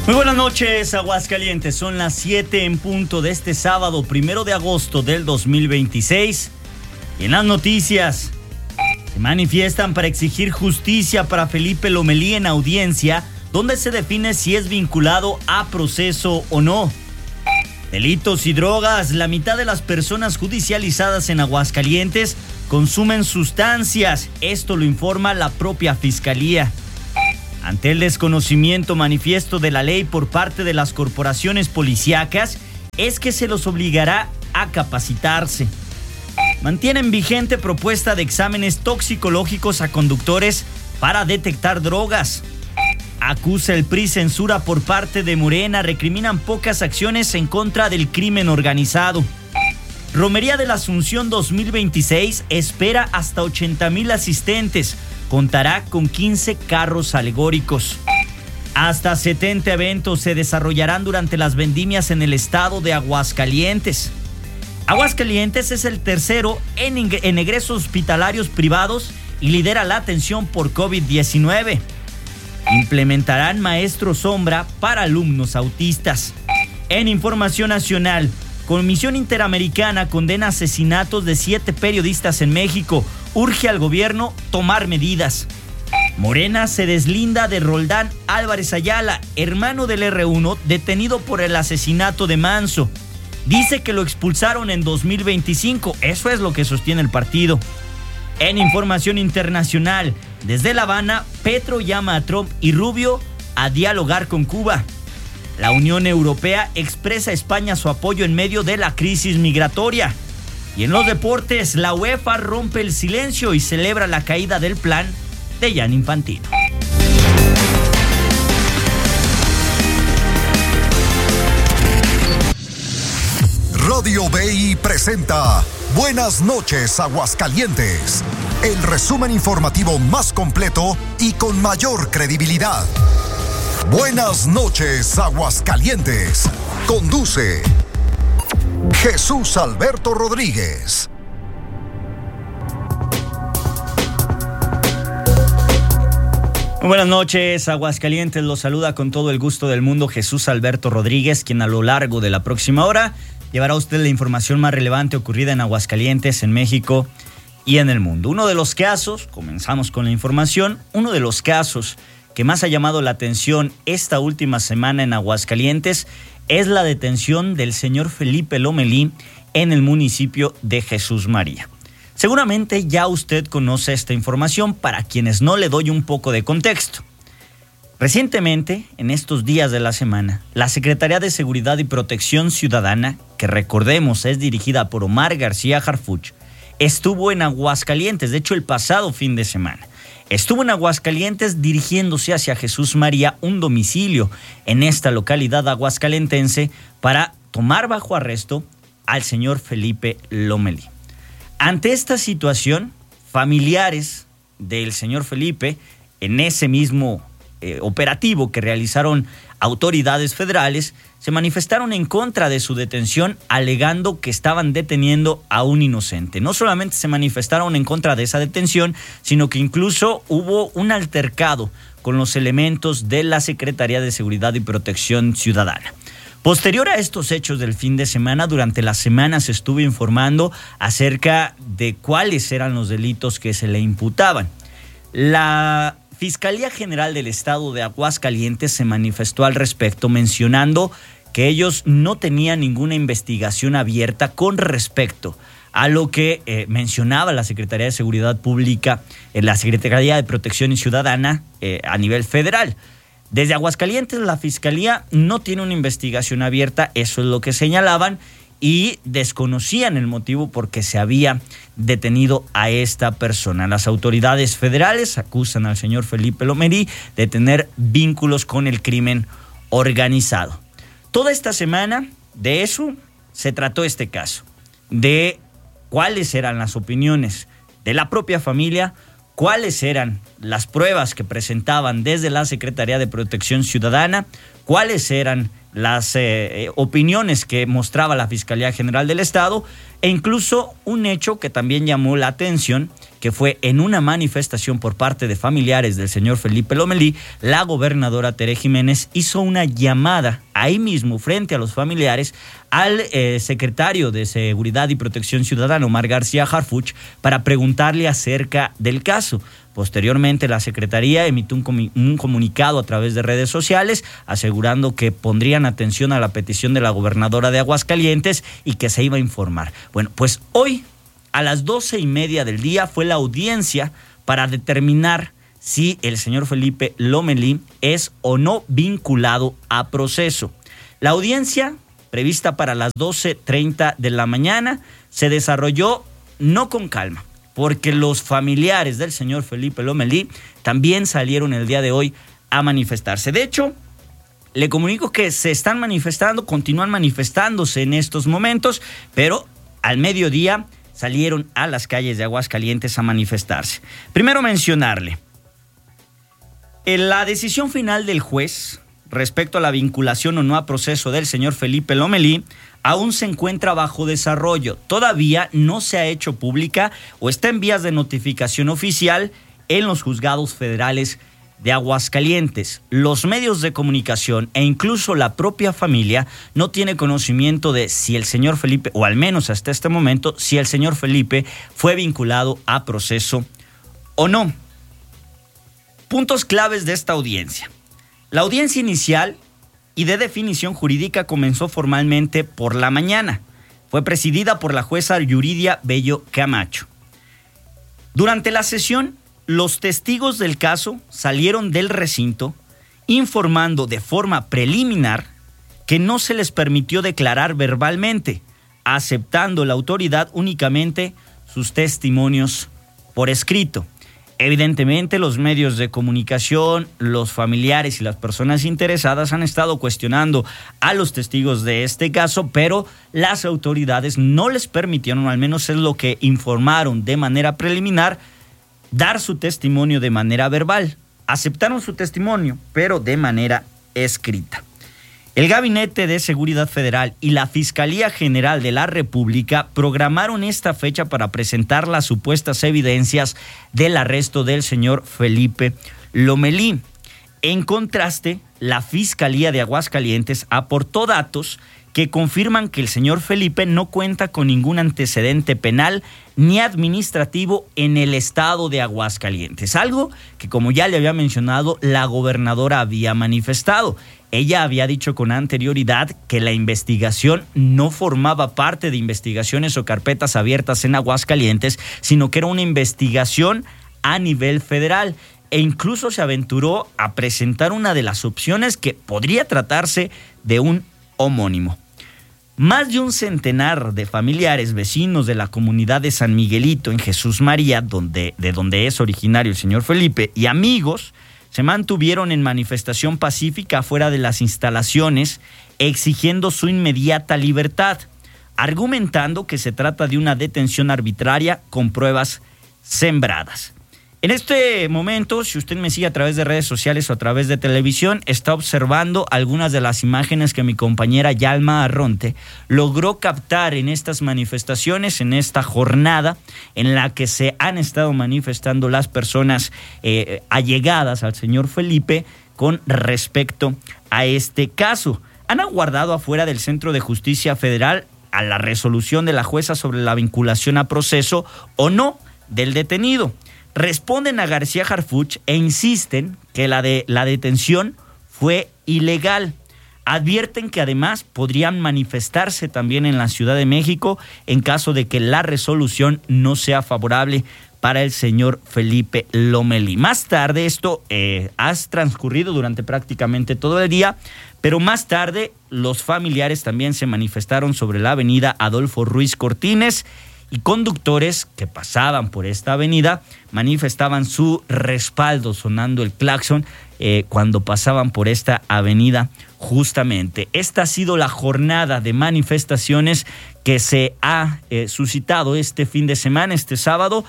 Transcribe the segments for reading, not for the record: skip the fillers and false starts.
Muy buenas noches, Aguascalientes. Son las 7 en punto de este sábado, 1 de agosto del 2026. Y en las noticias, se manifiestan para exigir justicia para Felipe Lomelí en audiencia, donde se define si es vinculado a proceso o no. Delitos y drogas. La mitad de las personas judicializadas en Aguascalientes consumen sustancias. Esto lo informa la propia Fiscalía. Ante el desconocimiento manifiesto de la ley por parte de las corporaciones policíacas, es que se los obligará a capacitarse. Mantienen vigente propuesta de exámenes toxicológicos a conductores para detectar drogas. Acusa el PRI censura por parte de Morena, recriminan pocas acciones en contra del crimen organizado. Romería de la Asunción 2026 espera hasta 80,000 asistentes. Contará con 15 carros alegóricos. Hasta 70 eventos se desarrollarán durante las vendimias en el estado de Aguascalientes. Aguascalientes es el tercero en egresos hospitalarios privados y lidera la atención por COVID-19. Implementarán maestro sombra para alumnos autistas. En información nacional, Comisión Interamericana condena asesinatos de 7 periodistas en México. Urge al gobierno tomar medidas. Morena se deslinda de Roldán Álvarez Ayala, hermano del R1, detenido por el asesinato de Manso. Dice que lo expulsaron en 2025. Eso es lo que sostiene el partido. En información internacional, desde La Habana, Petro llama a Trump y Rubio a dialogar con Cuba. La Unión Europea expresa a España su apoyo en medio de la crisis migratoria. Y en los deportes, la UEFA rompe el silencio y celebra la caída del plan de Gianni Infantino. Radio BI presenta Buenas noches, Aguascalientes. El resumen informativo más completo y con mayor credibilidad. Buenas noches, Aguascalientes. Conduce Jesús Alberto Rodríguez. Muy buenas noches, Aguascalientes. Los saluda con todo el gusto del mundo Jesús Alberto Rodríguez, quien a lo largo de la próxima hora llevará a usted la información más relevante ocurrida en Aguascalientes, en México y en el mundo. Uno de los casos, comenzamos con la información, uno de los casos que más ha llamado la atención esta última semana en Aguascalientes es la detención del señor Felipe Lomelí en el municipio de Jesús María. Seguramente ya usted conoce esta información, para quienes no le doy un poco de contexto. Recientemente, en estos días de la semana, la Secretaría de Seguridad y Protección Ciudadana, que recordemos es dirigida por Omar García Harfuch, estuvo en Aguascalientes, de hecho el pasado fin de semana. Estuvo en Aguascalientes dirigiéndose hacia Jesús María, un domicilio en esta localidad aguascalentense, para tomar bajo arresto al señor Felipe Lomelí. Ante esta situación, familiares del señor Felipe, en ese mismo operativo que realizaron autoridades federales, se manifestaron en contra de su detención, alegando que estaban deteniendo a un inocente. No solamente se manifestaron en contra de esa detención, sino que incluso hubo un altercado con los elementos de la Secretaría de Seguridad y Protección Ciudadana. Posterior a estos hechos del fin de semana, durante la semana se estuvo informando acerca de cuáles eran los delitos que se le imputaban. La Fiscalía General del Estado de Aguascalientes se manifestó al respecto, mencionando que ellos no tenían ninguna investigación abierta con respecto a lo que mencionaba la Secretaría de Seguridad Pública, la Secretaría de Protección Ciudadana a nivel federal. Desde Aguascalientes, la Fiscalía no tiene una investigación abierta, eso es lo que señalaban, y desconocían el motivo por qué se había detenido a esta persona. Las autoridades federales acusan al señor Felipe Lomelí de tener vínculos con el crimen organizado. Toda esta semana de eso se trató este caso, de cuáles eran las opiniones de la propia familia, cuáles eran las pruebas que presentaban desde la Secretaría de Protección Ciudadana, cuáles eran las opiniones que mostraba la Fiscalía General del Estado, e incluso un hecho que también llamó la atención, que fue en una manifestación por parte de familiares del señor Felipe Lomelí, la gobernadora Tere Jiménez hizo una llamada ahí mismo frente a los familiares al secretario de Seguridad y Protección Ciudadana, Omar García Harfuch, para preguntarle acerca del caso. Posteriormente, la Secretaría emitió un comunicado a través de redes sociales asegurando que pondrían atención a la petición de la gobernadora de Aguascalientes y que se iba a informar. Bueno, pues hoy a las 12:30 del día fue la audiencia para determinar si el señor Felipe Lomelí es o no vinculado a proceso. La audiencia, prevista para las 12:30 de la mañana, se desarrolló no con calma, porque los familiares del señor Felipe Lomelí también salieron el día de hoy a manifestarse. De hecho, le comunico que se están manifestando, continúan manifestándose en estos momentos, pero al mediodía salieron a las calles de Aguascalientes a manifestarse. Primero mencionarle, en la decisión final del juez respecto a la vinculación o no a proceso del señor Felipe Lomelí aún se encuentra bajo desarrollo. Todavía no se ha hecho pública o está en vías de notificación oficial en los juzgados federales de Aguascalientes. Los medios de comunicación e incluso la propia familia no tiene conocimiento de si el señor Felipe, o al menos hasta este momento, si el señor Felipe fue vinculado a proceso o no. Puntos claves de esta audiencia. La audiencia inicial y de definición jurídica comenzó formalmente por la mañana. Fue presidida por la jueza Yuridia Bello Camacho. Durante la sesión, los testigos del caso salieron del recinto informando de forma preliminar que no se les permitió declarar verbalmente, aceptando la autoridad únicamente sus testimonios por escrito. Evidentemente, los medios de comunicación, los familiares y las personas interesadas han estado cuestionando a los testigos de este caso, pero las autoridades no les permitieron, o al menos es lo que informaron de manera preliminar, dar su testimonio de manera verbal. Aceptaron su testimonio, pero de manera escrita. El Gabinete de Seguridad Federal y la Fiscalía General de la República programaron esta fecha para presentar las supuestas evidencias del arresto del señor Felipe Lomelí. En contraste, la Fiscalía de Aguascalientes aportó datos que confirman que el señor Felipe no cuenta con ningún antecedente penal ni administrativo en el estado de Aguascalientes. Algo que, como ya le había mencionado, la gobernadora había manifestado. Ella había dicho con anterioridad que la investigación no formaba parte de investigaciones o carpetas abiertas en Aguascalientes, sino que era una investigación a nivel federal. E incluso se aventuró a presentar una de las opciones que podría tratarse de un homónimo. Más de un centenar de familiares vecinos de la comunidad de San Miguelito en Jesús María, de donde es originario el señor Felipe, y amigos se mantuvieron en manifestación pacífica afuera de las instalaciones, exigiendo su inmediata libertad, argumentando que se trata de una detención arbitraria con pruebas sembradas. En este momento, si usted me sigue a través de redes sociales o a través de televisión, está observando algunas de las imágenes que mi compañera Yalma Arronte logró captar en estas manifestaciones, en esta jornada en la que se han estado manifestando las personas allegadas al señor Felipe con respecto a este caso. Han aguardado afuera del Centro de Justicia Federal a la resolución de la jueza sobre la vinculación a proceso o no del detenido. Responden a García Harfuch e insisten que la detención fue ilegal. Advierten que además podrían manifestarse también en la Ciudad de México en caso de que la resolución no sea favorable para el señor Felipe Lomelí. Más tarde, esto ha transcurrido durante prácticamente todo el día, pero más tarde los familiares también se manifestaron sobre la avenida Adolfo Ruiz Cortines, y conductores que pasaban por esta avenida manifestaban su respaldo sonando el claxon cuando pasaban por esta avenida justamente. Esta ha sido la jornada de manifestaciones que se ha suscitado este fin de semana, este sábado,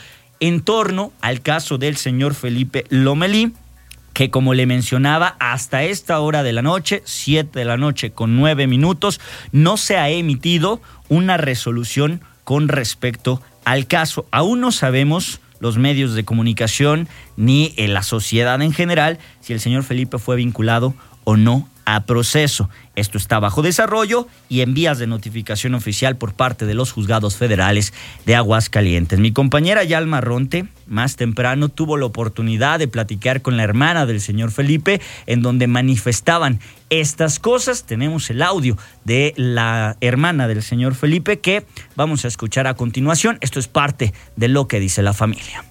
en torno al caso del señor Felipe Lomelí, que como le mencionaba, hasta esta hora de la noche, 7 de la noche con 9 minutos, no se ha emitido una resolución con respecto al caso. Aún no sabemos los medios de comunicación ni la sociedad en general si el señor Felipe fue vinculado o no a proceso. Esto está bajo desarrollo y en vías de notificación oficial por parte de los juzgados federales de Aguascalientes. Mi compañera Yalma Ronte más temprano tuvo la oportunidad de platicar con la hermana del señor Felipe, en donde manifestaban estas cosas. Tenemos el audio de la hermana del señor Felipe que vamos a escuchar a continuación. Esto es parte de lo que dice la familia.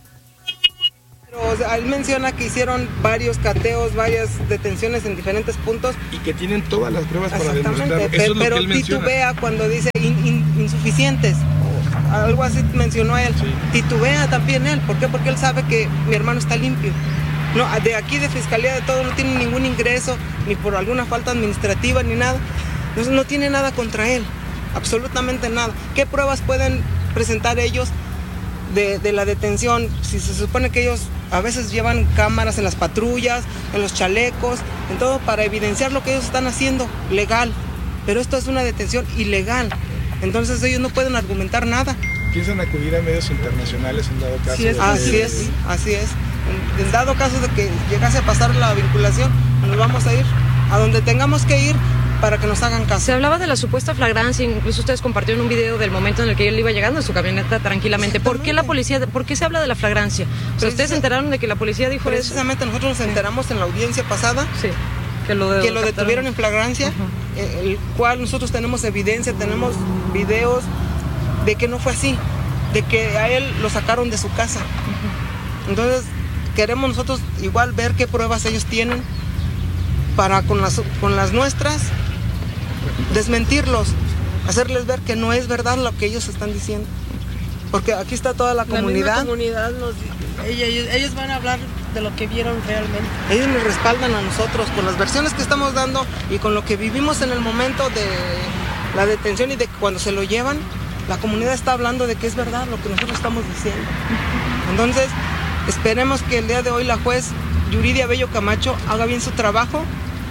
O sea, él menciona que hicieron varios cateos, varias detenciones en diferentes puntos. Y que tienen todas las pruebas para demostrarlo. Eso Pero es lo que él menciona. Titubea cuando dice insuficientes. Algo así mencionó él. Sí. Titubea también él. ¿Por qué? Porque él sabe que mi hermano está limpio. No, de aquí de Fiscalía de todo no tiene ningún ingreso, ni por alguna falta administrativa, ni nada. Entonces no tiene nada contra él. Absolutamente nada. ¿Qué pruebas pueden presentar ellos de la detención? Si se supone que ellos a veces llevan cámaras en las patrullas, en los chalecos, en todo para evidenciar lo que ellos están haciendo legal, pero esto es una detención ilegal, entonces ellos no pueden argumentar nada. ¿Piensan acudir a medios internacionales en dado caso? Sí, así es. En dado caso de que llegase a pasar la vinculación, nos vamos a ir a donde tengamos que ir para que nos hagan caso. Se hablaba de la supuesta flagrancia, incluso ustedes compartieron un video del momento en el que él iba llegando en su camioneta tranquilamente. ¿Por qué la policía, por qué se habla de la flagrancia? O sea, ¿ustedes se enteraron de que la policía dijo eso? Precisamente nosotros nos enteramos en la audiencia pasada, sí, que lo detuvieron en flagrancia, el cual nosotros tenemos evidencia, tenemos videos de que no fue así, de que a él lo sacaron de su casa. Entonces queremos nosotros igual ver qué pruebas ellos tienen para con las nuestras desmentirlos, hacerles ver que no es verdad lo que ellos están diciendo, porque aquí está toda la comunidad. La comunidad ellos van a hablar de lo que vieron realmente. Ellos nos respaldan a nosotros con las versiones que estamos dando y con lo que vivimos en el momento de la detención y de cuando se lo llevan. La comunidad está hablando de que es verdad lo que nosotros estamos diciendo. Entonces esperemos que el día de hoy la juez Yuridia Bello Camacho haga bien su trabajo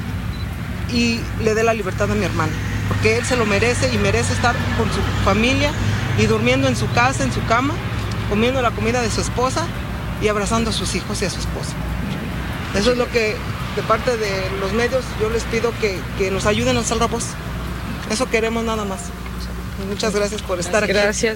y le dé la libertad a mi hermano, porque él se lo merece y merece estar con su familia y durmiendo en su casa, en su cama, comiendo la comida de su esposa y abrazando a sus hijos y a su esposa. Eso es lo que de parte de los medios yo les pido que nos ayuden a alzar la voz. Eso queremos nada más. Muchas gracias por estar aquí. Gracias.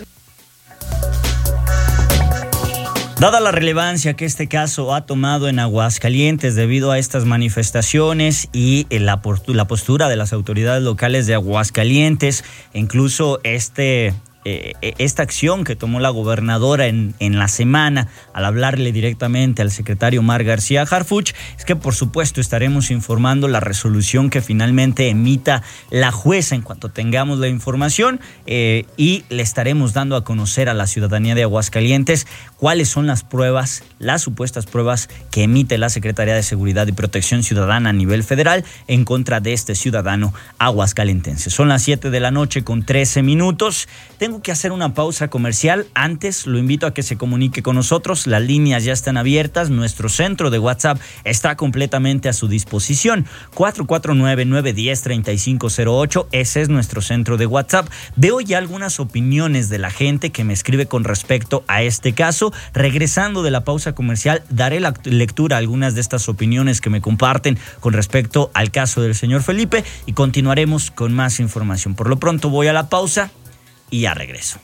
Dada la relevancia que este caso ha tomado en Aguascalientes debido a estas manifestaciones y la postura de las autoridades locales de Aguascalientes, incluso esta acción que tomó la gobernadora en la semana al hablarle directamente al secretario Omar García Harfuch, es que por supuesto estaremos informando la resolución que finalmente emita la jueza en cuanto tengamos la información y le estaremos dando a conocer a la ciudadanía de Aguascalientes cuáles son las pruebas, las supuestas pruebas que emite la Secretaría de Seguridad y Protección Ciudadana a nivel federal en contra de este ciudadano aguascalentense. Son las 7 de la noche con 13 minutos. Tengo que hacer una pausa comercial. Antes lo invito a que se comunique con nosotros. Las líneas ya están abiertas. Nuestro centro de WhatsApp está completamente a su disposición. 449-910-3508. Ese es nuestro centro de WhatsApp. Veo ya algunas opiniones de la gente que me escribe con respecto a este caso. Regresando de la pausa comercial, daré la lectura a algunas de estas opiniones que me comparten con respecto al caso del señor Felipe y continuaremos con más información. Por lo pronto voy a la pausa y ya regreso.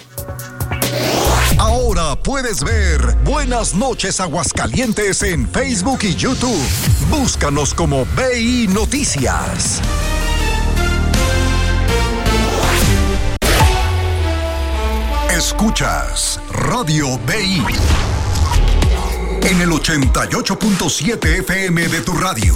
Ahora puedes ver Buenas noches Aguascalientes en Facebook y YouTube. Búscanos como BI Noticias. Escuchas Radio BI en el 88.7 FM de tu radio.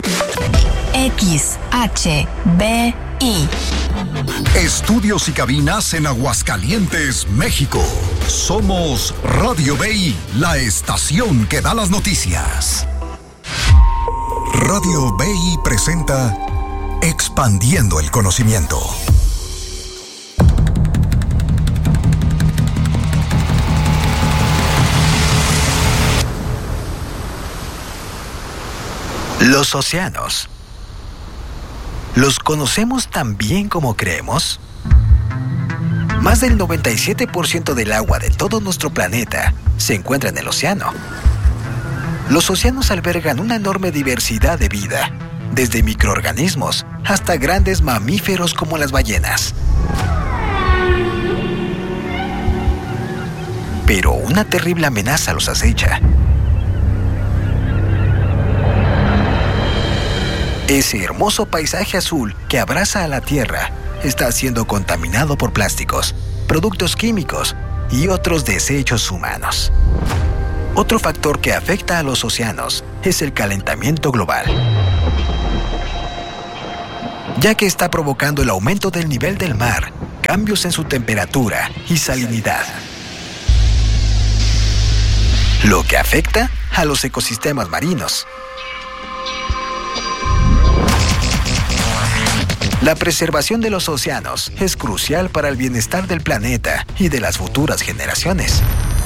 XHBI. Estudios y cabinas en Aguascalientes, México. Somos Radio BI, la estación que da las noticias. Radio BI presenta Expandiendo el Conocimiento. Los océanos, ¿los conocemos tan bien como creemos? Más del 97% del agua de todo nuestro planeta se encuentra en el océano. Los océanos albergan una enorme diversidad de vida, desde microorganismos hasta grandes mamíferos como las ballenas. Pero una terrible amenaza los acecha. Ese hermoso paisaje azul que abraza a la Tierra está siendo contaminado por plásticos, productos químicos y otros desechos humanos. Otro factor que afecta a los océanos es el calentamiento global, ya que está provocando el aumento del nivel del mar, cambios en su temperatura y salinidad, lo que afecta a los ecosistemas marinos. La preservación de los océanos es crucial para el bienestar del planeta y de las futuras generaciones.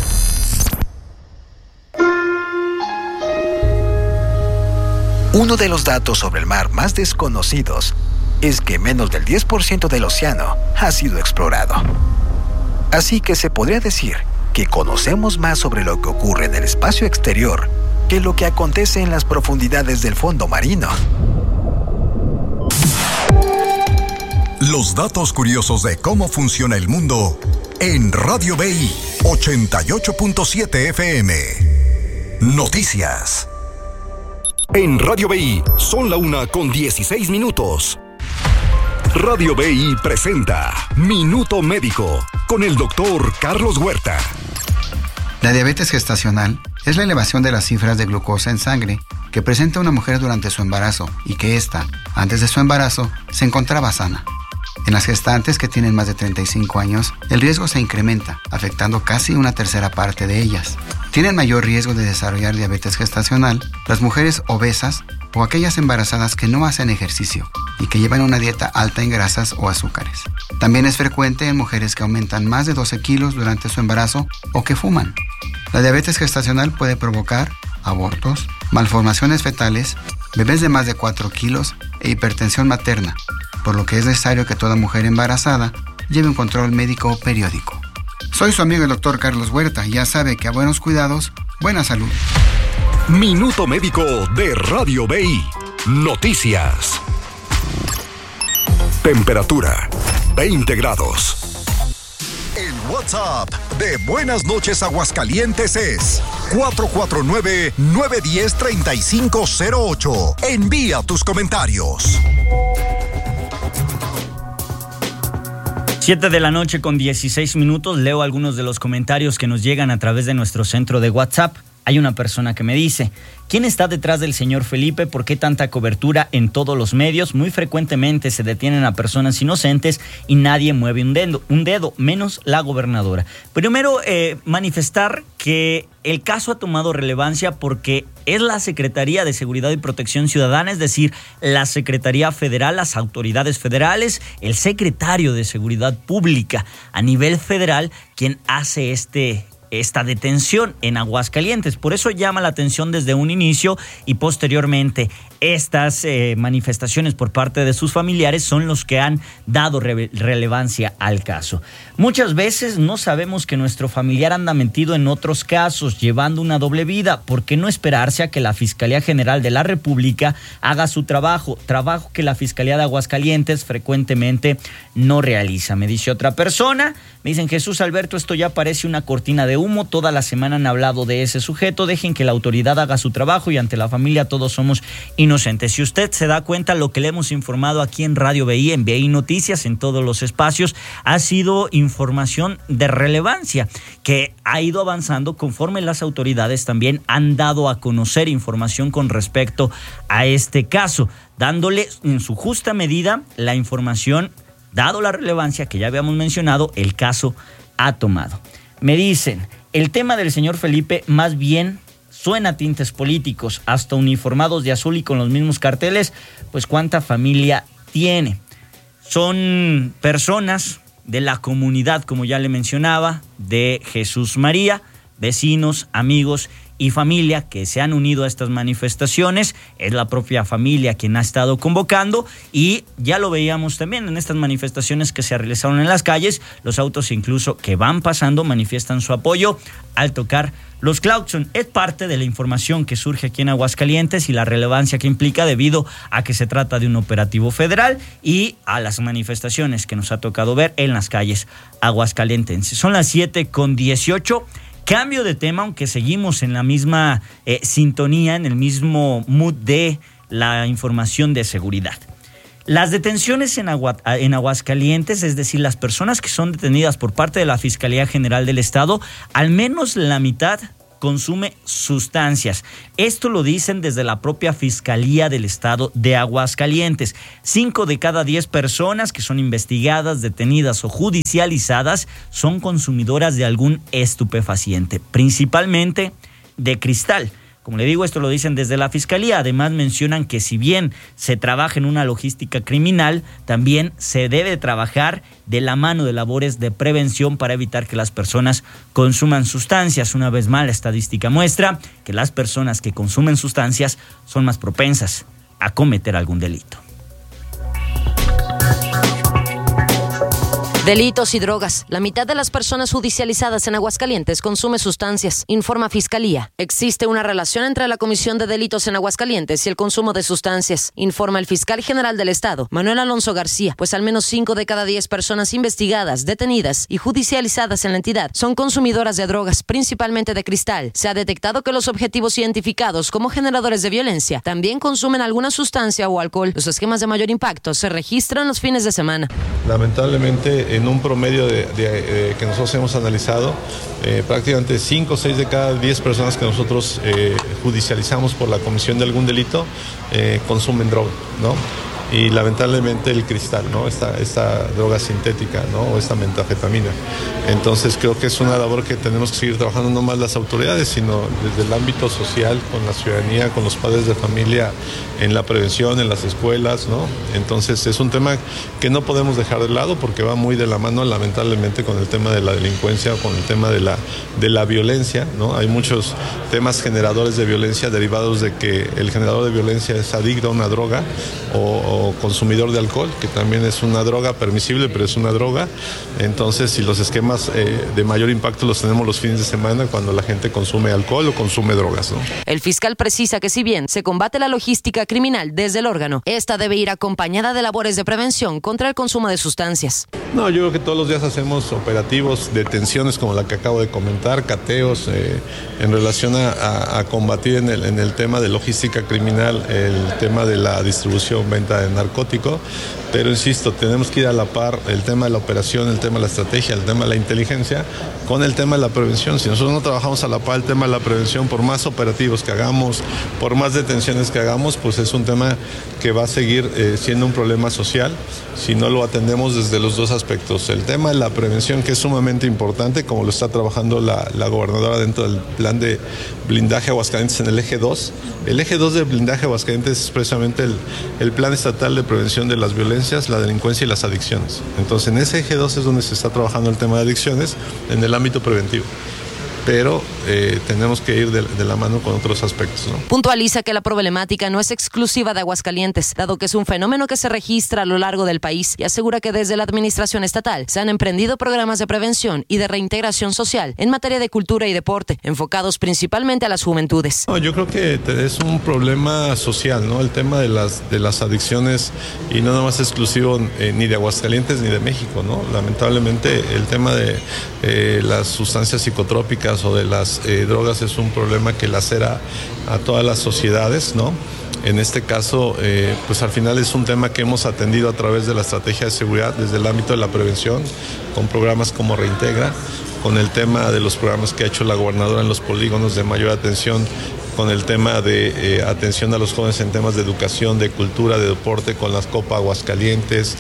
Uno de los datos sobre el mar más desconocidos es que menos del 10% del océano ha sido explorado. Así que se podría decir que conocemos más sobre lo que ocurre en el espacio exterior que lo que acontece en las profundidades del fondo marino. Los datos curiosos de cómo funciona el mundo en Radio BI 88.7 FM. Noticias. En Radio BI son la 1:16. Radio BI presenta Minuto Médico con el doctor Carlos Huerta. La diabetes gestacional es la elevación de las cifras de glucosa en sangre que presenta una mujer durante su embarazo y que ésta, antes de su embarazo, se encontraba sana. En las gestantes que tienen más de 35 años, el riesgo se incrementa, afectando casi una tercera parte de ellas. Tienen mayor riesgo de desarrollar diabetes gestacional las mujeres obesas o aquellas embarazadas que no hacen ejercicio y que llevan una dieta alta en grasas o azúcares. También es frecuente en mujeres que aumentan más de 12 kilos durante su embarazo o que fuman. La diabetes gestacional puede provocar abortos, malformaciones fetales, bebés de más de 4 kilos e hipertensión materna, por lo que es necesario que toda mujer embarazada lleve un control médico periódico. Soy su amigo el doctor Carlos Huerta y ya sabe que a buenos cuidados, buena salud. Minuto Médico de Radio BI. Noticias. Temperatura 20 grados. El WhatsApp de Buenas Noches Aguascalientes es 449-910-3508. Envía tus comentarios. 7 de la noche con 16 minutos. Leo algunos de los comentarios que nos llegan a través de nuestro centro de WhatsApp. Hay una persona que me dice: ¿quién está detrás del señor Felipe? ¿Por qué tanta cobertura en todos los medios? Muy frecuentemente se detienen a personas inocentes y nadie mueve un dedo, menos la gobernadora. Primero, manifestar que el caso ha tomado relevancia porque es la Secretaría de Seguridad y Protección Ciudadana, es decir, la Secretaría Federal, las autoridades federales, el secretario de Seguridad Pública a nivel federal, quien hace esta detención en Aguascalientes. Por eso llama la atención desde un inicio y posteriormente estas manifestaciones por parte de sus familiares son los que han dado relevancia al caso. Muchas veces no sabemos que nuestro familiar anda metido en otros casos, llevando una doble vida. ¿Por qué no esperarse a que la Fiscalía General de la República haga su trabajo que la Fiscalía de Aguascalientes frecuentemente no realiza? Me dice otra persona, me dicen: Jesús Alberto, esto ya parece una cortina de humo, toda la semana han hablado de ese sujeto, dejen que la autoridad haga su trabajo y ante la familia todos somos inocentes. Si usted se da cuenta, lo que le hemos informado aquí en Radio BI, en BI Noticias, en todos los espacios, ha sido información de relevancia que ha ido avanzando conforme las autoridades también han dado a conocer información con respecto a este caso, dándole en su justa medida la información, dado la relevancia que ya habíamos mencionado, el caso ha tomado. Me dicen: el tema del señor Felipe más bien suena a tintes políticos, hasta uniformados de azul y con los mismos carteles, pues ¿cuánta familia tiene? Son personas de la comunidad, como ya le mencionaba, de Jesús María, vecinos, amigos y familia que se han unido a estas manifestaciones. Es la propia familia quien ha estado convocando y ya lo veíamos también en estas manifestaciones que se realizaron en las calles. Los autos incluso que van pasando manifiestan su apoyo al tocar los claxon. Es parte de la información que surge aquí en Aguascalientes y la relevancia que implica debido a que se trata de un operativo federal y a las manifestaciones que nos ha tocado ver en las calles aguascalientenses. Son las 7:18. Cambio de tema, aunque seguimos en la misma sintonía, en el mismo mood de la información de seguridad. Las detenciones en Aguascalientes, es decir, las personas que son detenidas por parte de la Fiscalía General del Estado, al menos la mitad consume sustancias. Esto lo dicen desde la propia Fiscalía del Estado de Aguascalientes. 5 de cada 10 personas que son investigadas, detenidas o judicializadas son consumidoras de algún estupefaciente, principalmente de cristal. Como le digo, esto lo dicen desde la Fiscalía. Además mencionan que si bien se trabaja en una logística criminal, también se debe trabajar de la mano de labores de prevención para evitar que las personas consuman sustancias. Una vez más, la estadística muestra que las personas que consumen sustancias son más propensas a cometer algún delito. Delitos y drogas. La mitad de las personas judicializadas en Aguascalientes consume sustancias, informa Fiscalía. Existe una relación entre la Comisión de Delitos en Aguascalientes y el consumo de sustancias, informa el fiscal general del Estado, Manuel Alonso García, pues al menos 5 de cada 10 personas investigadas, detenidas y judicializadas en la entidad son consumidoras de drogas, principalmente de cristal. Se ha detectado que los objetivos identificados como generadores de violencia también consumen alguna sustancia o alcohol. Los esquemas de mayor impacto se registran los fines de semana. Lamentablemente, en un promedio que nosotros hemos analizado, prácticamente 5 o 6 de cada 10 personas que nosotros judicializamos por la comisión de algún delito consumen droga, ¿no? Y lamentablemente el cristal, ¿no? Esta droga sintética, ¿no? O esta metanfetamina. Entonces creo que es una labor que tenemos que seguir trabajando, no más las autoridades, sino desde el ámbito social, con la ciudadanía, con los padres de familia, en la prevención, en las escuelas, ¿no? Entonces es un tema que no podemos dejar de lado porque va muy de la mano, lamentablemente, con el tema de la delincuencia, con el tema de la violencia, ¿no? Hay muchos temas generadores de violencia derivados de que el generador de violencia es adicto a una droga o consumidor de alcohol, que también es una droga permisible, pero es una droga. Entonces, si los esquemas de mayor impacto los tenemos los fines de semana cuando la gente consume alcohol o consume drogas, ¿no? El fiscal precisa que si bien se combate la logística criminal desde el órgano, esta debe ir acompañada de labores de prevención contra el consumo de sustancias. No, yo creo que todos los días hacemos operativos, detenciones como la que acabo de comentar, cateos, en relación a combatir en el tema de logística criminal, el tema de la distribución, venta de narcótico, pero insisto, tenemos que ir a la par el tema de la operación, el tema de la estrategia, el tema de la inteligencia, con el tema de la prevención. Si nosotros no trabajamos a la par el tema de la prevención, por más operativos que hagamos, por más detenciones que hagamos, pues es un tema que va a seguir siendo un problema social si no lo atendemos desde los dos aspectos. El tema de la prevención, que es sumamente importante, como lo está trabajando la gobernadora dentro del plan de blindaje Aguascalientes en el eje 2. El eje 2 de blindaje Aguascalientes es precisamente el plan estatal de prevención de las violencias, la delincuencia y las adicciones. Entonces, en ese eje 2 es donde se está trabajando el tema de adicciones en el ámbito preventivo. Pero tenemos que ir de la mano con otros aspectos, ¿no? Puntualiza que la problemática no es exclusiva de Aguascalientes, dado que es un fenómeno que se registra a lo largo del país, y asegura que desde la administración estatal se han emprendido programas de prevención y de reintegración social en materia de cultura y deporte, enfocados principalmente a las juventudes. No, yo creo que es un problema social, ¿no? El tema de las adicciones, y no nada más exclusivo ni de Aguascalientes ni de México, ¿no? Lamentablemente el tema de las sustancias psicotrópicas o de las drogas es un problema que lacera a todas las sociedades, ¿no? En este caso, pues al final es un tema que hemos atendido a través de la estrategia de seguridad desde el ámbito de la prevención, con programas como Reintegra, con el tema de los programas que ha hecho la gobernadora en los polígonos de mayor atención, con el tema de atención a los jóvenes en temas de educación, de cultura, de deporte, con las Copa Aguascalientes.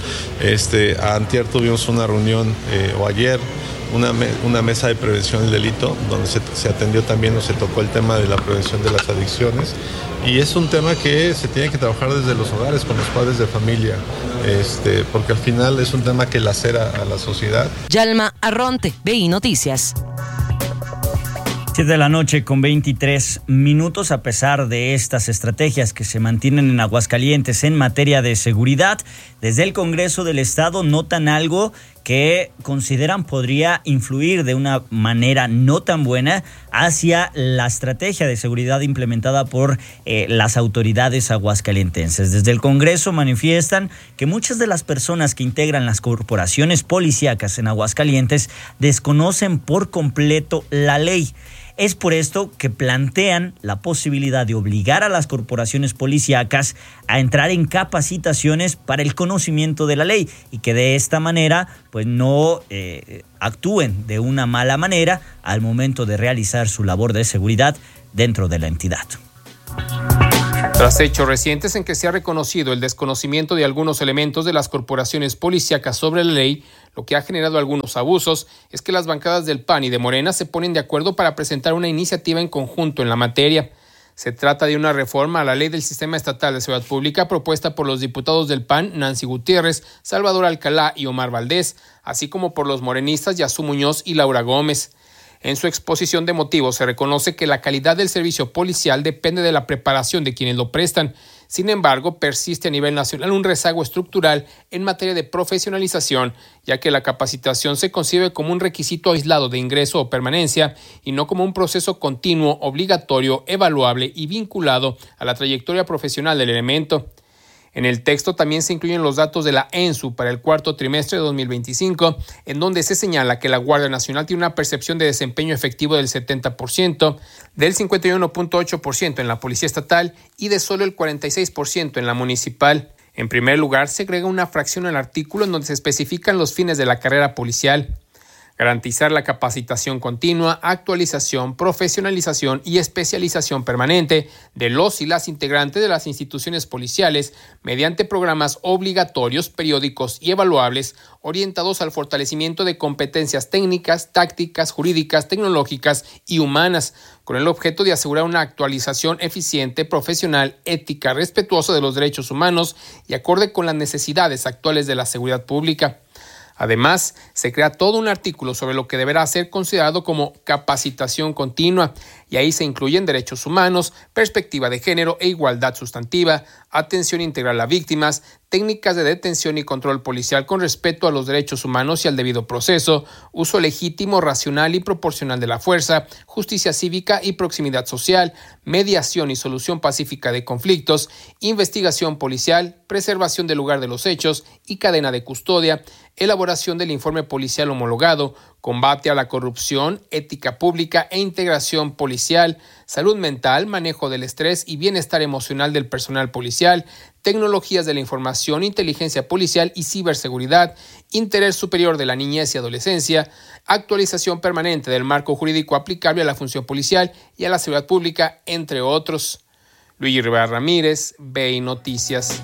Antier tuvimos una reunión, o ayer, una mesa de prevención del delito, donde se atendió también o se tocó el tema de la prevención de las adicciones. Y es un tema que se tiene que trabajar desde los hogares, con los padres de familia, porque al final es un tema que lacera a la sociedad. Yalma Arronte, BI Noticias. 7 de la noche con 23 minutos. A pesar de estas estrategias que se mantienen en Aguascalientes en materia de seguridad, desde el Congreso del Estado notan algo que consideran podría influir de una manera no tan buena hacia la estrategia de seguridad implementada por las autoridades aguascalientenses. Desde el Congreso manifiestan que muchas de las personas que integran las corporaciones policíacas en Aguascalientes desconocen por completo la ley. Es por esto que plantean la posibilidad de obligar a las corporaciones policíacas a entrar en capacitaciones para el conocimiento de la ley y que de esta manera pues no actúen de una mala manera al momento de realizar su labor de seguridad dentro de la entidad. Tras hechos recientes en que se ha reconocido el desconocimiento de algunos elementos de las corporaciones policíacas sobre la ley, lo que ha generado algunos abusos es que las bancadas del PAN y de Morena se ponen de acuerdo para presentar una iniciativa en conjunto en la materia. Se trata de una reforma a la Ley del Sistema Estatal de Seguridad Pública propuesta por los diputados del PAN, Nancy Gutiérrez, Salvador Alcalá y Omar Valdés, así como por los morenistas Yazú Muñoz y Laura Gómez. En su exposición de motivos se reconoce que la calidad del servicio policial depende de la preparación de quienes lo prestan. Sin embargo, persiste a nivel nacional un rezago estructural en materia de profesionalización, ya que la capacitación se concibe como un requisito aislado de ingreso o permanencia y no como un proceso continuo, obligatorio, evaluable y vinculado a la trayectoria profesional del elemento. En el texto también se incluyen los datos de la ENSU para el cuarto trimestre de 2025, en donde se señala que la Guardia Nacional tiene una percepción de desempeño efectivo del 70%, del 51.8% en la Policía Estatal y de solo el 46% en la municipal. En primer lugar, se agrega una fracción al artículo en donde se especifican los fines de la carrera policial. Garantizar la capacitación continua, actualización, profesionalización y especialización permanente de los y las integrantes de las instituciones policiales mediante programas obligatorios, periódicos y evaluables orientados al fortalecimiento de competencias técnicas, tácticas, jurídicas, tecnológicas y humanas, con el objeto de asegurar una actualización eficiente, profesional, ética, respetuosa de los derechos humanos y acorde con las necesidades actuales de la seguridad pública. Además, se crea todo un artículo sobre lo que deberá ser considerado como capacitación continua, y ahí se incluyen derechos humanos, perspectiva de género e igualdad sustantiva, atención integral a víctimas, técnicas de detención y control policial con respeto a los derechos humanos y al debido proceso, uso legítimo, racional y proporcional de la fuerza, justicia cívica y proximidad social, mediación y solución pacífica de conflictos, investigación policial, preservación del lugar de los hechos y cadena de custodia, elaboración del informe policial homologado, combate a la corrupción, ética pública e integración policial, salud mental, manejo del estrés y bienestar emocional del personal policial, tecnologías de la información, inteligencia policial y ciberseguridad, interés superior de la niñez y adolescencia, actualización permanente del marco jurídico aplicable a la función policial y a la seguridad pública, entre otros. Luigi Rivera Ramírez, BI Noticias.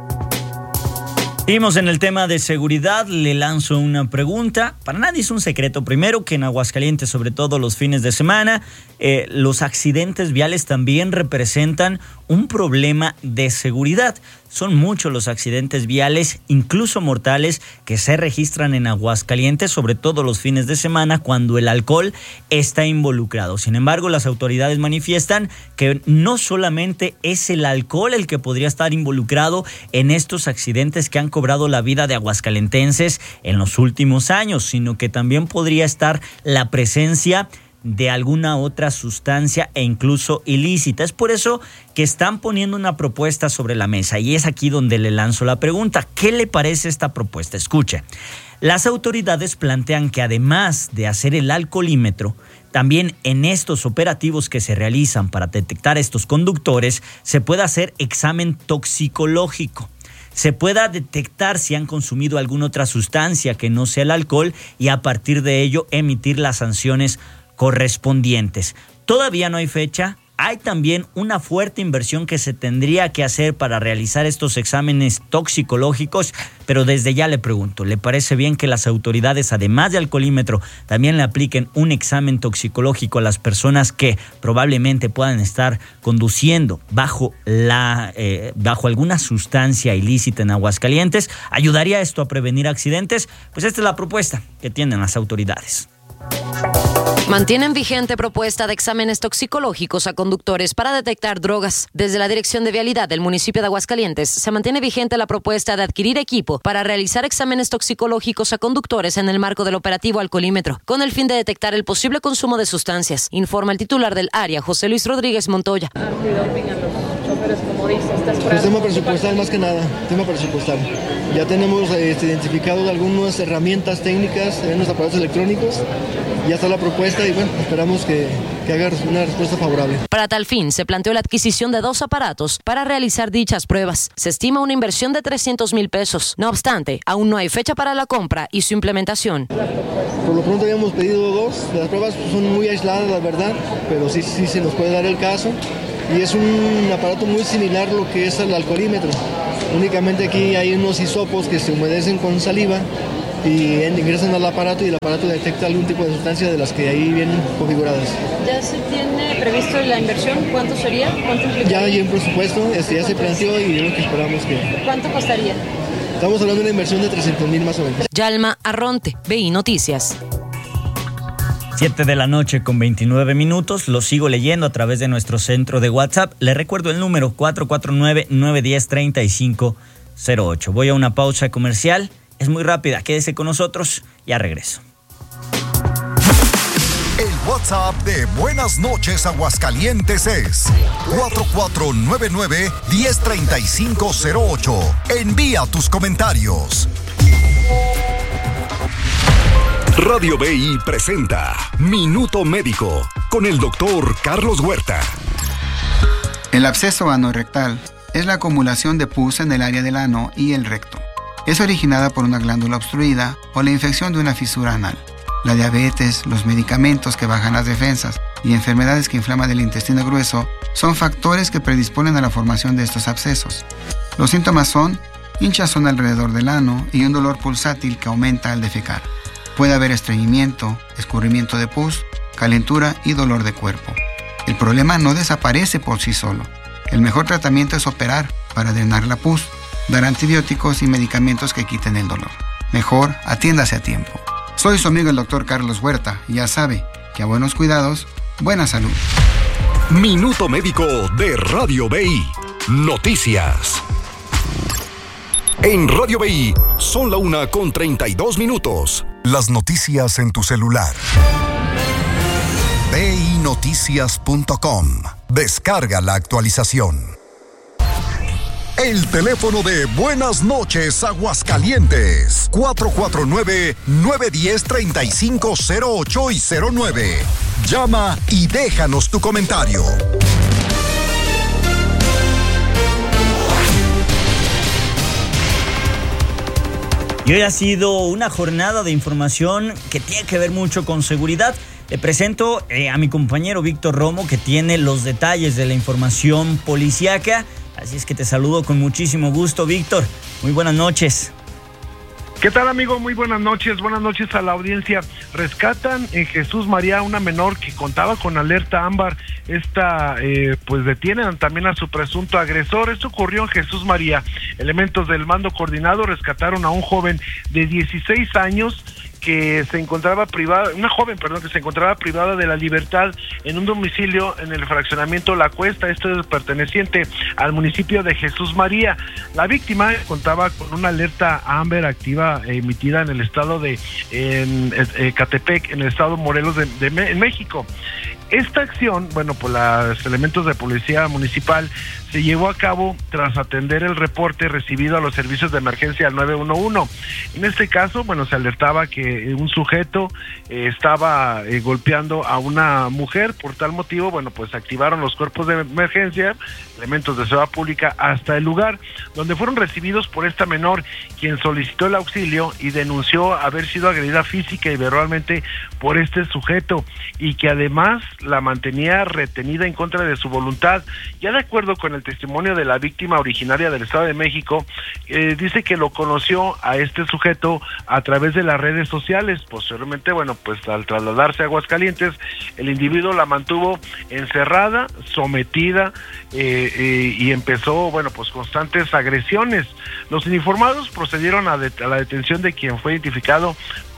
Seguimos en el tema de seguridad. Le lanzo una pregunta. Para nadie es un secreto, primero, que en Aguascalientes, sobre todo los fines de semana, los accidentes viales también representan un problema de seguridad. Son muchos los accidentes viales, incluso mortales, que se registran en Aguascalientes, sobre todo los fines de semana, cuando el alcohol está involucrado. Sin embargo, las autoridades manifiestan que no solamente es el alcohol el que podría estar involucrado en estos accidentes que han cobrado la vida de aguascalentenses en los últimos años, sino que también podría estar la presencia de alguna otra sustancia e incluso ilícita. Es por eso que están poniendo una propuesta sobre la mesa, y es aquí donde le lanzo la pregunta. ¿Qué le parece esta propuesta? Escuche. Las autoridades plantean que además de hacer el alcoholímetro, también en estos operativos que se realizan para detectar estos conductores, se puede hacer examen toxicológico. Se pueda detectar si han consumido alguna otra sustancia que no sea el alcohol y a partir de ello emitir las sanciones correspondientes. Todavía no hay fecha. Hay también una fuerte inversión que se tendría que hacer para realizar estos exámenes toxicológicos, pero desde ya le pregunto, ¿le parece bien que las autoridades, además de alcoholímetro, también le apliquen un examen toxicológico a las personas que probablemente puedan estar conduciendo bajo alguna sustancia ilícita en Aguascalientes? ¿Ayudaría esto a prevenir accidentes? Pues esta es la propuesta que tienen las autoridades. Mantienen vigente propuesta de exámenes toxicológicos a conductores para detectar drogas. Desde la Dirección de Vialidad del municipio de Aguascalientes se mantiene vigente la propuesta de adquirir equipo para realizar exámenes toxicológicos a conductores en el marco del operativo Alcoholímetro, con el fin de detectar el posible consumo de sustancias, informa el titular del área, José Luis Rodríguez Montoya. Pues tema presupuestal más que nada, tema presupuestal. Ya tenemos identificado algunas herramientas técnicas en los aparatos electrónicos, ya está la propuesta y bueno, esperamos que haga una respuesta favorable. Para tal fin, se planteó la adquisición de 2 aparatos para realizar dichas pruebas. Se estima una inversión de 300,000 pesos. No obstante, aún no hay fecha para la compra y su implementación. Por lo pronto habíamos pedido 2, las pruebas son muy aisladas, la verdad, pero sí se nos puede dar el caso. Y es un aparato muy similar a lo que es el alcoholímetro. Únicamente aquí hay unos hisopos que se humedecen con saliva y ingresan al aparato y el aparato detecta algún tipo de sustancia de las que ahí vienen configuradas. ¿Ya se tiene previsto la inversión? ¿Cuánto sería? ¿Cuánto implicaría? Ya hay un presupuesto, ya se planteó y es lo que esperamos que... ¿Cuánto costaría? Estamos hablando de una inversión de 300,000 más o menos. Yalma Arronte, BI Noticias. 7:29 p.m. Lo sigo leyendo a través de nuestro centro de WhatsApp. Le recuerdo el número 449-910-3508. Voy a una pausa comercial. Es muy rápida. Quédese con nosotros. Ya regreso. El WhatsApp de Buenas Noches Aguascalientes es 4499-103508. Envía tus comentarios. Radio BI presenta Minuto Médico con el doctor Carlos Huerta. El absceso anorrectal es la acumulación de pus en el área del ano y el recto. Es originada por una glándula obstruida o la infección de una fisura anal. La diabetes, los medicamentos que bajan las defensas y enfermedades que inflaman el intestino grueso son factores que predisponen a la formación de estos abscesos. Los síntomas son hinchazón alrededor del ano y un dolor pulsátil que aumenta al defecar. Puede haber estreñimiento, escurrimiento de pus, calentura y dolor de cuerpo. El problema no desaparece por sí solo. El mejor tratamiento es operar para drenar la pus, dar antibióticos y medicamentos que quiten el dolor. Mejor, atiéndase a tiempo. Soy su amigo el doctor Carlos Huerta y ya sabe que a buenos cuidados, buena salud. Minuto Médico de Radio BI. Noticias. En Radio BI son la 1:32. Las noticias en tu celular. BINoticias.com. Descarga la actualización. El teléfono de Buenas Noches Aguascalientes. 449-910-3508 y 09. Llama y déjanos tu comentario. Y hoy ha sido una jornada de información que tiene que ver mucho con seguridad. Le presento a mi compañero Víctor Romo, que tiene los detalles de la información policíaca. Así es que te saludo con muchísimo gusto, Víctor. Muy buenas noches. ¿Qué tal, amigo? Muy buenas noches a la audiencia. Rescatan en Jesús María una menor que contaba con alerta ámbar. Pues detienen también a su presunto agresor. Esto ocurrió en Jesús María. Elementos del mando coordinado rescataron a un joven de 16 años que se encontraba privada, una joven, que se encontraba privada de la libertad en un domicilio en el fraccionamiento La Cuesta. Esto es perteneciente al municipio de Jesús María. La víctima contaba con una alerta Amber activa emitida en el estado de Ecatepec, en el estado de Morelos en México. Esta acción, pues los elementos de policía municipal se llevó a cabo tras atender el reporte recibido a los servicios de emergencia al 911. En este caso, se alertaba que un sujeto estaba golpeando a una mujer. Por tal motivo, pues activaron los cuerpos de emergencia, elementos de seguridad pública, hasta el lugar, donde fueron recibidos por esta menor, quien solicitó el auxilio y denunció haber sido agredida física y verbalmente por este sujeto, y que además la mantenía retenida en contra de su voluntad. Ya de acuerdo con el testimonio de la víctima originaria del Estado de México, dice que lo conoció a este sujeto a través de las redes sociales. Posteriormente, al trasladarse a Aguascalientes, el individuo la mantuvo encerrada, sometida, y empezó, constantes agresiones. Los uniformados procedieron a la detención de quien fue identificado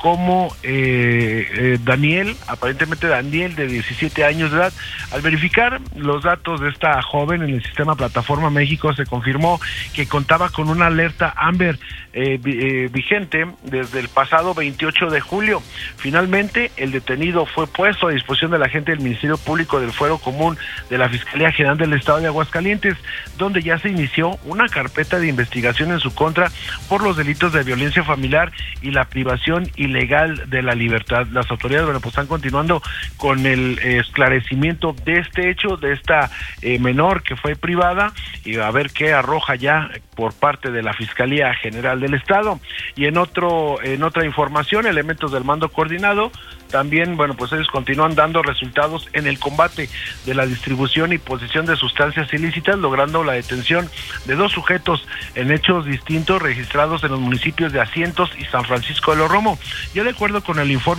como Daniel, aparentemente Daniel, de 17 años de edad. Al verificar los datos de esta joven en el sistema Plataforma México, se confirmó que contaba con una alerta Amber vigente desde el pasado 28 de julio. Finalmente, el detenido fue puesto a disposición de la agente del Ministerio Público del Fuero Común de la Fiscalía General del Estado de Aguascalientes, donde ya se inició una carpeta de investigación en su contra por los delitos de violencia familiar y la privación ilegal de la libertad. Las autoridades, pues están continuando con el esclarecimiento de este hecho, de esta menor que fue privada, y a ver qué arroja ya por parte de la Fiscalía General del Estado. Y en otra información, elementos del mando coordinado también, pues ellos continúan dando resultados en el combate de la distribución y posesión de sustancias ilícitas, logrando la detención de 2 sujetos en hechos distintos registrados en los municipios de Asientos y San Francisco de los Romo. Ya de acuerdo con el informe